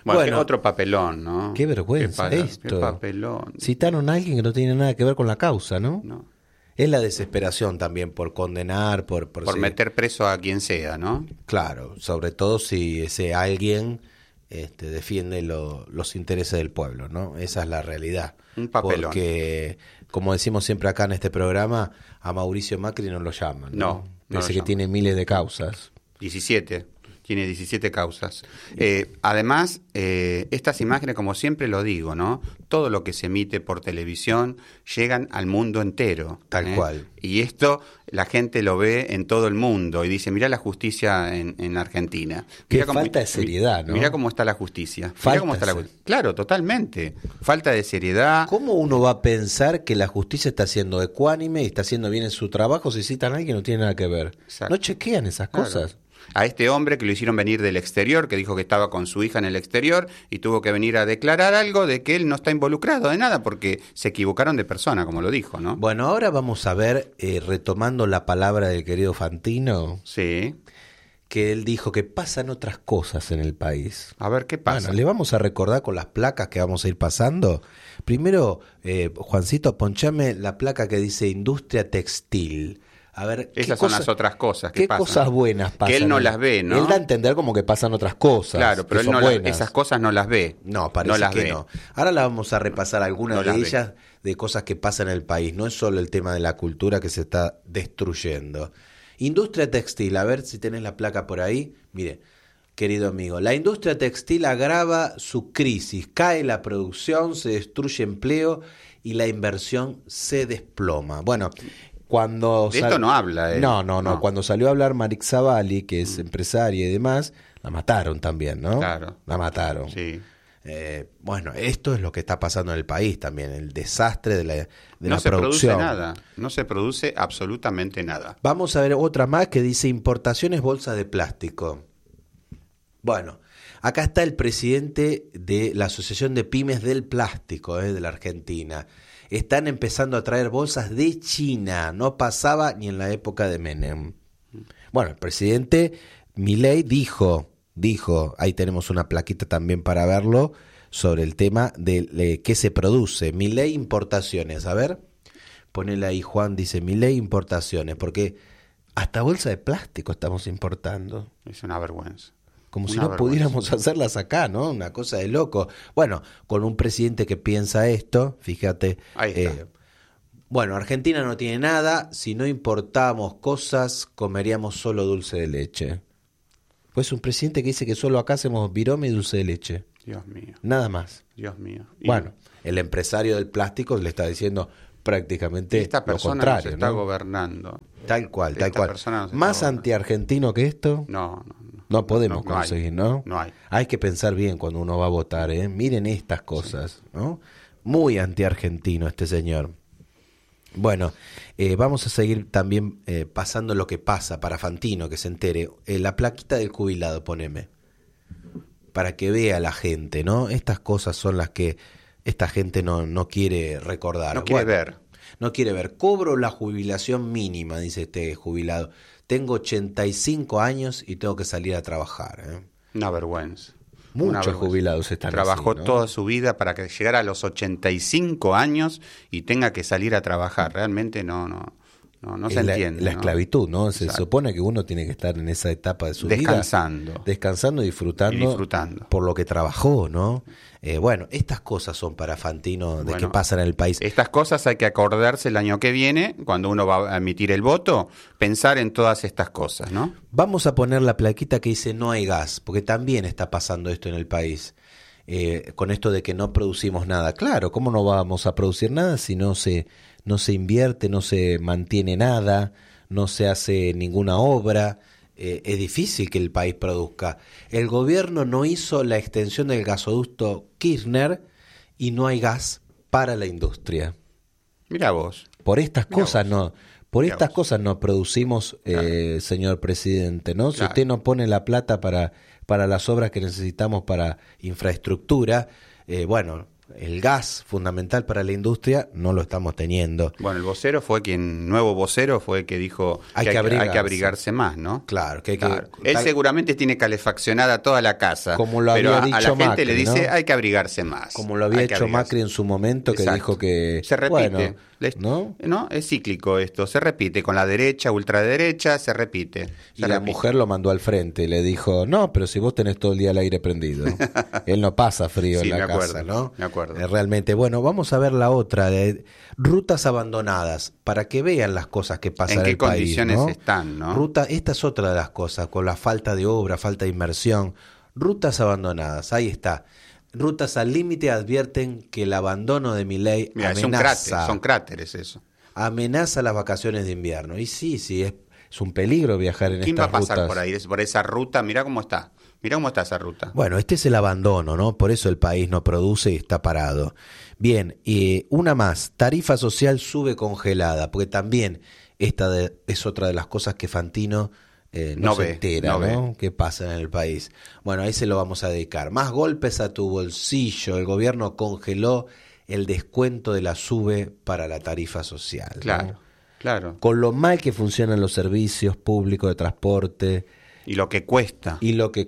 Bueno, otro papelón, ¿no? Qué vergüenza esto. Qué papelón. Citaron a alguien que no tiene nada que ver con la causa, ¿no? No. Es la desesperación también por condenar, por meter preso a quien sea, ¿no? Claro, sobre todo si ese alguien defiende los intereses del pueblo, ¿no? Esa es la realidad. Un papelón. Porque, como decimos siempre acá en este programa, a Mauricio Macri no lo llaman, ¿no? No Parece lo que llaman. tiene miles de causas. 17. Tiene 17 causas. Además, estas imágenes, como siempre lo digo, ¿no? Todo lo que se emite por televisión llegan al mundo entero. Tal cual. Y esto la gente lo ve en todo el mundo y dice, mirá la justicia en Argentina. Qué falta de seriedad, ¿no? Mirá cómo está la justicia. Falta Claro, totalmente. Falta de seriedad. ¿Cómo uno va a pensar que la justicia está siendo ecuánime y está haciendo bien en su trabajo si citan a alguien que no tiene nada que ver? Exacto. No chequean esas cosas. A este hombre que lo hicieron venir del exterior, que dijo que estaba con su hija en el exterior y tuvo que venir a declarar algo de que él no está involucrado de nada porque se equivocaron de persona, como lo dijo, ¿no? Bueno, ahora vamos a ver, retomando la palabra del querido Fantino, Sí. que él dijo que pasan otras cosas en el país. A ver, ¿qué pasa? Bueno, le vamos a recordar con las placas que vamos a ir pasando. Primero, Juancito, ponchame la placa que dice industria textil. A ver, esas son las otras cosas que ¿qué pasan? cosas buenas pasan? Que él no las ve, ¿no? Él da a entender como que pasan otras cosas. Claro, pero que él son no buenas. esas cosas no las ve. No, parece las que ve. no. Ahora la vamos a repasar algunas No de las ve. ellas, de cosas que pasan en el país. No es solo el tema de la cultura que se está destruyendo. Industria textil, a ver si tenés la placa por ahí. Mire, querido amigo, la industria textil agrava su crisis. Cae la producción, se destruye empleo y la inversión se desploma. Bueno, cuando De esto no habla él. No. Cuando salió a hablar Marix Zavalli, que es empresaria y demás, la mataron también, ¿no? Claro. La mataron. Sí. Bueno, esto es lo que está pasando en el país también, el desastre de la No se producción. produce nada. No se produce absolutamente nada. Vamos a ver otra más que dice importaciones bolsas de plástico. Bueno, acá está el presidente de la Asociación de Pymes del Plástico, de la Argentina. Están empezando a traer bolsas de China, no pasaba ni en la época de Menem. Bueno, el presidente Milei dijo, ahí tenemos una plaquita también para verlo, sobre el tema de qué se produce. Milei importaciones, a ver, ponele ahí Juan, dice Milei importaciones, porque hasta bolsa de plástico estamos importando. Es una vergüenza. Como si Una no vergüenza. pudiéramos hacerlas acá, ¿no? Una cosa de loco. Bueno, con un presidente que piensa esto, fíjate. Ahí está. Bueno, Argentina no tiene nada. Si no importábamos cosas, comeríamos solo dulce de leche. Pues un presidente que dice que solo acá hacemos virome y dulce de leche. Dios mío. Nada más. Dios mío. Bueno, el empresario del plástico le está diciendo prácticamente esta lo persona contrario, nos está ¿no? gobernando. Tal cual, tal Esta cual. persona nos está Más gobernando. antiargentino que esto. No. No podemos no hay. conseguir, ¿no? No hay. Hay que pensar bien cuando uno va a votar, ¿eh? Miren estas cosas, ¿no? Muy antiargentino este señor. Bueno, vamos a seguir también pasando lo que pasa para Fantino, que se entere. La plaquita del jubilado, poneme. Para que vea la gente, ¿no? Estas cosas son las que esta gente no quiere recordar. No quiere ver. No quiere ver. Cobro la jubilación mínima, dice este jubilado. Tengo 85 años y tengo que salir a trabajar. Una vergüenza. Muchos jubilados están Trabajó así, ¿no? toda su vida para que llegara a los 85 años y tenga que salir a trabajar. Realmente no se entiende. La ¿no? esclavitud, ¿no? Se Exacto. supone que uno tiene que estar en esa etapa de su Descansando. vida. Descansando y disfrutando. Y disfrutando. Por lo que trabajó, ¿no? Bueno, estas cosas son para Fantino de que pasan en el país. Estas cosas hay que acordarse el año que viene, cuando uno va a emitir el voto, pensar en todas estas cosas, ¿no? Vamos a poner la plaquita que dice no hay gas, porque también está pasando esto en el país. Con esto de que no producimos nada. Claro, ¿cómo no vamos a producir nada si no se invierte, no se mantiene nada, no se hace ninguna obra? Es difícil que el país produzca. El gobierno no hizo la extensión del gasoducto Kirchner y no hay gas para la industria. Mirá vos. Por estas Mirá cosas vos. no. Por Mirá estas vos. cosas no producimos, Claro. señor presidente, ¿no? Si Claro. usted no pone la plata para las obras que necesitamos para infraestructura, bueno, el gas fundamental para la industria no lo estamos teniendo. Bueno, el nuevo vocero fue el que dijo que hay que abrigarse más, ¿no? Claro, que hay claro. que... Él seguramente tiene calefaccionada toda la casa, como lo pero había dicho a la gente Macri, le dice ¿no? hay que abrigarse más. Como lo había hecho Macri en su momento, que Exacto. dijo que... Se repite. Bueno, ¿no? Es cíclico esto, se repite con la derecha, ultraderecha, se repite. Y la mujer lo mandó al frente y le dijo, no, pero si vos tenés todo el día el aire prendido. Él no pasa frío Sí, en la me acuerdo, casa, ¿no? Me acuerdo. Realmente. Bueno, vamos a ver la otra, de rutas abandonadas, para que vean las cosas que pasan en el país. ¿En qué condiciones ¿no? están, no? Esta es otra de las cosas, con la falta de obra, falta de inversión. Rutas abandonadas, ahí está. Rutas al límite advierten que el abandono de Milei amenaza. Son cráteres eso. Amenaza las vacaciones de invierno. Y sí, es un peligro viajar en estas rutas. ¿Quién va a pasar por ahí, por esa ruta? Mirá cómo está esa ruta. Bueno, este es el abandono, ¿no? Por eso el país no produce y está parado. Bien, y una más, tarifa social sube congelada, porque también es otra de las cosas que Fantino no se entera, ¿no? ¿Qué pasa en el país? Bueno, ahí se lo vamos a dedicar. Más golpes a tu bolsillo. El gobierno congeló el descuento de la SUBE para la tarifa social. Claro, ¿no? claro. Con lo mal que funcionan los servicios públicos de transporte. Y lo que cuesta.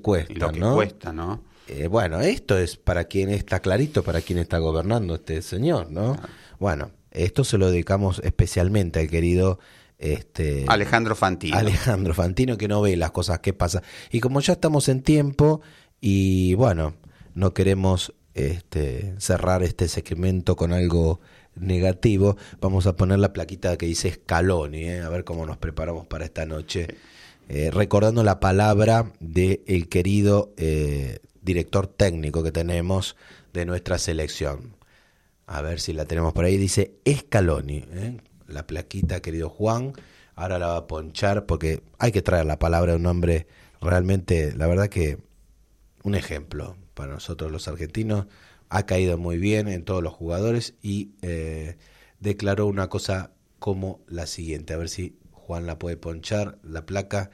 ¿no? Bueno, esto es para quien está clarito, para quien está gobernando este señor, ¿no? Claro. Bueno, esto se lo dedicamos especialmente al querido Alejandro Fantino, que no ve las cosas que pasan. Y como ya estamos en tiempo y bueno, no queremos cerrar este segmento con algo negativo, vamos a poner la plaquita que dice Scaloni, a ver cómo nos preparamos para esta noche, recordando la palabra del querido director técnico que tenemos de nuestra selección. A ver si la tenemos por ahí, dice Scaloni, la plaquita, querido Juan, ahora la va a ponchar porque hay que traer la palabra de un hombre realmente, la verdad que un ejemplo para nosotros los argentinos, ha caído muy bien en todos los jugadores y declaró una cosa como la siguiente, a ver si Juan la puede ponchar, la placa.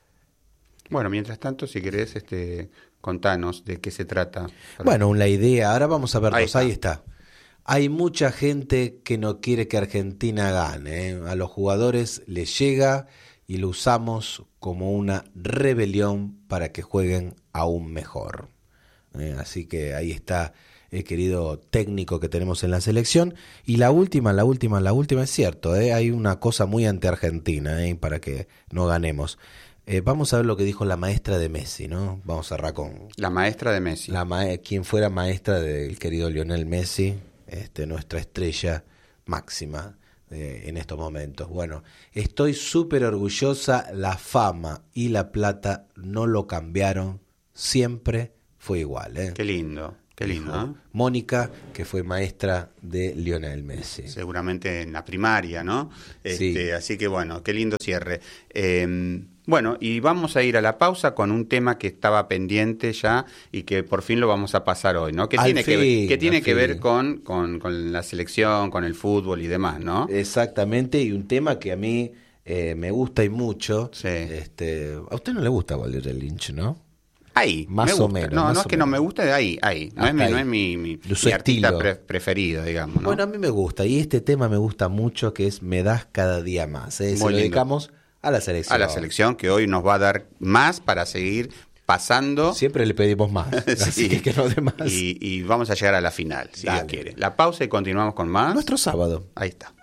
Bueno, mientras tanto, si querés, contanos de qué se trata. Bueno, la idea, ahora vamos a verlos, ahí está. Hay mucha gente que no quiere que Argentina gane, a los jugadores les llega y lo usamos como una rebelión para que jueguen aún mejor. Así que ahí está el querido técnico que tenemos en la selección. Y la última es cierto, hay una cosa muy anti-argentina para que no ganemos. Vamos a ver lo que dijo la maestra de Messi, ¿no? Vamos a cerrar con... La maestra de Messi. Quien fuera maestra del querido Lionel Messi, nuestra estrella máxima en estos momentos. Bueno, estoy súper orgullosa, la fama y la plata no lo cambiaron, siempre fue igual. Qué lindo, ¿eh? Mónica, que fue maestra de Lionel Messi. Seguramente en la primaria, ¿no? Sí. Así que bueno, qué lindo cierre. Bueno, y vamos a ir a la pausa con un tema que estaba pendiente ya y que por fin lo vamos a pasar hoy, ¿no? Que tiene que ver con la selección, con el fútbol y demás, ¿no? Exactamente, y un tema que a mí me gusta y mucho. Sí. A usted no le gusta Valeria Lynch, ¿no? Ahí, más o menos. No es que no me guste, ahí. No es mi artista preferido, digamos, ¿no? Bueno, a mí me gusta, y este tema me gusta mucho, que es Me das cada día más. Se lo dedicamos a la selección. A la selección, que hoy nos va a dar más para seguir pasando. Siempre le pedimos más, así que no dé más. Y vamos a llegar a la final, si Dios quiere. La pausa y continuamos con más. Nuestro sábado. Ahí está.